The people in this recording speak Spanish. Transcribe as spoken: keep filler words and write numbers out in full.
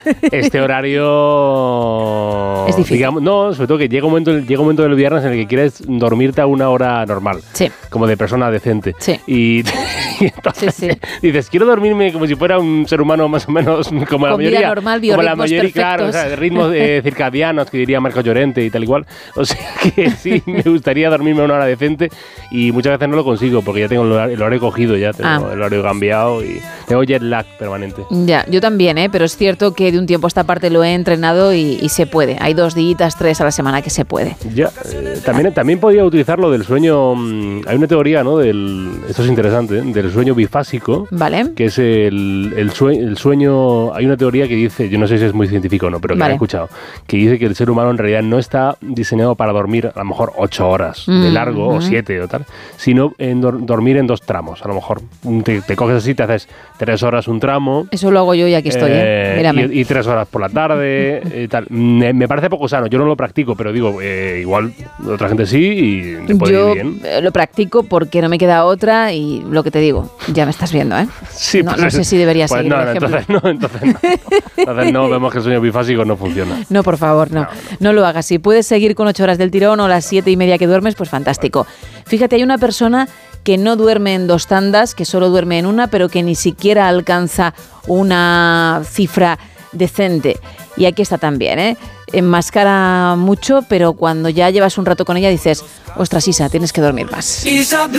este horario... Es difícil. Digamos, no, sobre todo que llega un momento, llega un momento del viernes en el que quieres dormirte a una hora normal. Sí. Como de persona decente. Sí. Y, y entonces Sí, sí. dices, quiero dormirme como si fuera un ser humano más o menos como la Con vida mayoría. normal, como la biorritmos mayoría, claro, o sea, perfectos. ritmos eh, circadianos que diría Marco Llorente y tal igual. O sea que sí, me gustaría dormirme a una hora decente y muchas veces no lo consigo porque ya tengo el horario, el horario cogido, ya tengo Ah. el horario cambiado y tengo jet lag permanente. Ya, yo también, ¿eh? Pero es cierto que de un tiempo a esta parte lo he entrenado y, y se puede. Hay dos días, tres a la semana que se puede. Ya, eh, también, también podría utilizar lo del sueño. Mmm, hay una teoría, ¿no? Del, esto es interesante, ¿eh? Del sueño bifásico. Vale. Que es el, el, sueño, el sueño. Hay una teoría que dice, yo no sé si es muy científico o no, pero que Vale. la he escuchado, que dice que el ser humano en realidad no está diseñado para dormir a lo mejor ocho horas de Mm, largo mm. o siete o tal, sino en dor- dormir en dos tramos. A lo mejor te, te coges así, te haces tres horas un tramo. Eso lo hago yo y aquí estoy, ¿eh? Eh, Mírame. y, y tres horas por la tarde y tal. Me, me parece poco sano, yo no lo practico, pero digo, eh, igual otra gente sí y te puede Yo ir bien. eh, lo practico porque no me queda otra y lo que te digo, ya me estás viendo, ¿eh? Sí, no, pues no es- sé si debería pues seguir no, el no, ejemplo. entonces no, entonces no. Entonces no, vemos que el sueño bifásico no funciona. No, por favor, no. No, no. no. lo hagas. Si puedes seguir con ocho horas del tirón o las siete y media que duermes, pues fantástico. Fíjate, hay una persona que no duerme en dos tandas, que solo duerme en una, pero que ni siquiera alcanza una cifra decente. Y aquí está también, ¿eh? Enmascara mucho, pero cuando ya llevas un rato con ella dices, ostras, Isa, tienes que dormir más.